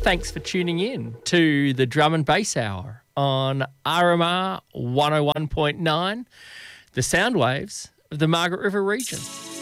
thanks for tuning in to the Drum and Bass Hour on RMR 101.9, the sound waves of the Margaret River region.